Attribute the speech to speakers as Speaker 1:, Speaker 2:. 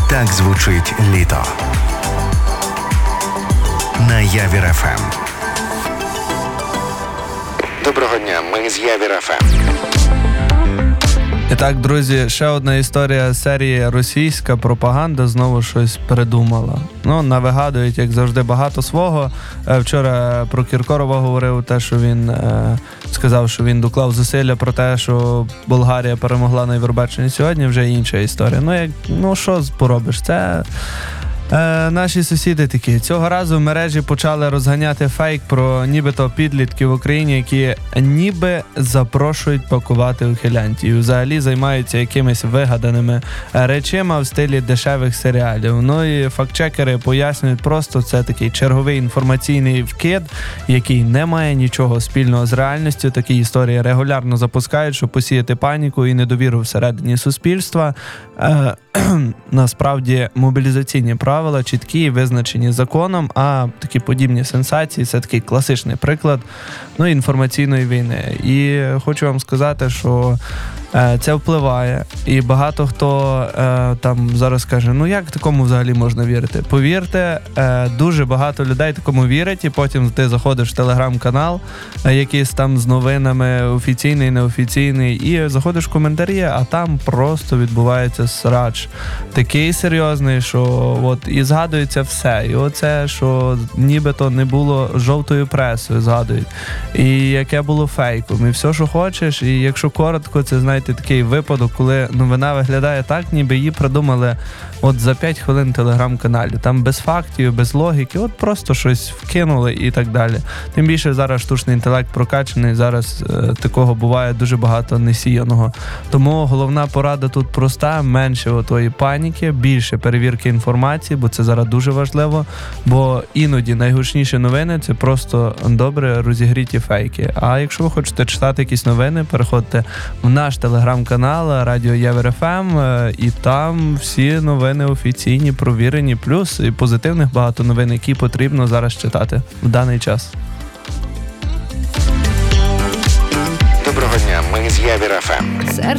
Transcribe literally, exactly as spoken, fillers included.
Speaker 1: Так звучить літо. На Явір еф ем. Доброго дня, ми з Явір еф ем.
Speaker 2: І так, друзі, ще одна історія серії «Російська пропаганда» знову щось придумала. Ну, навигадують, як завжди, багато свого. Вчора про Кіркорова говорив те, що він е, сказав, що він доклав зусилля про те, що Болгарія перемогла на Євробаченні. Сьогодні вже інша історія. Ну, як, ну що поробиш? Це... Е, наші сусіди такі. Цього разу в мережі почали розганяти фейк про нібито підлітків в Україні, які ніби запрошують пакувати ухилянтів. І взагалі займаються якимись вигаданими речима в стилі дешевих серіалів. Ну і фактчекери пояснюють просто, це такий черговий інформаційний вкид, який не має нічого спільного з реальністю. Такі історії регулярно запускають, щоб посіяти паніку і недовіру всередині суспільства. Е, насправді мобілізаційні правила чіткі, визначені законом, а такі подібні сенсації – це такий класичний приклад, ну, інформаційної війни. І хочу вам сказати, що е, це впливає, і багато хто е, там зараз каже, ну як такому взагалі можна вірити? Повірте, е, дуже багато людей такому вірять, і потім ти заходиш в телеграм-канал, е, якийсь там з новинами, офіційний, неофіційний, і заходиш в коментарі, а там просто відбувається срач. Такий серйозний, що от і згадується все. І оце, що нібито не було жовтою пресою, згадують. І яке було фейком. І все, що хочеш. І якщо коротко, це, знаєте, такий випадок, коли новина виглядає так, ніби її придумали от за п'ять хвилин в телеграм-каналі. Там без фактів, без логіки, от просто щось вкинули і так далі. Тим більше зараз штучний інтелект прокачаний, зараз е, такого буває дуже багато несіяного. Тому головна порада тут проста, менше отої паніки, більше перевірки інформації, бо це зараз дуже важливо, бо іноді найгучніші новини – це просто добре розігріті фейки. А якщо ви хочете читати якісь новини, переходьте в наш телеграм-канал Радіо Явір еф ем, і там всі новини офіційні, провірені, плюс і позитивних багато новин, які потрібно зараз читати в даний час.
Speaker 1: Доброго дня, ми з Явір еф ем.